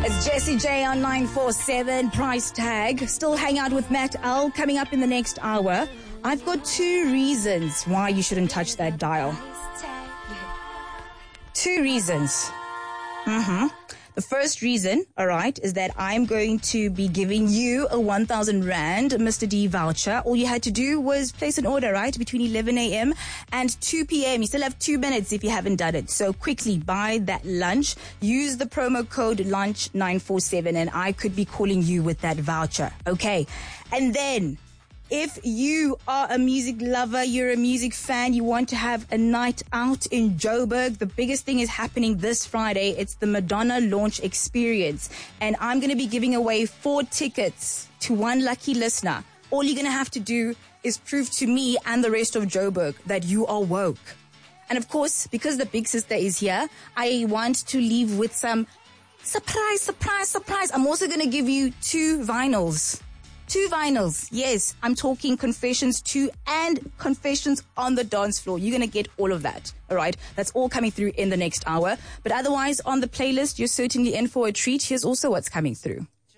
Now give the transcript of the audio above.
It's Jessie J on 947 Price Tag. Still hang out with Matt L coming up in the next hour. I've got 2 reasons why you shouldn't touch that dial. 2 reasons. The first reason, all right, is that I'm going to be giving you a 1,000 Rand Mr. D voucher. All you had to do was place an order, right, between 11 a.m. and 2 p.m. You still have 2 minutes if you haven't done it. So quickly buy that lunch. Use the promo code LUNCH947 and I could be calling you with that voucher. Okay. And then, if you are a music lover, you're a music fan, you want to have a night out in Joburg, the biggest thing is happening this Friday. It's the Madonna launch experience. And I'm going to be giving away 4 tickets to one lucky listener. All you're going to have to do is prove to me and the rest of Joburg that you are woke. And of course, because the big sister is here, I want to leave with some surprise. I'm also going to give you 2 vinyls. 2 vinyls. Yes, I'm talking Confessions 2 and Confessions on the Dance Floor. You're going to get all of that. All right. That's all coming through in the next hour. But otherwise, on the playlist, you're certainly in for a treat. Here's also what's coming through.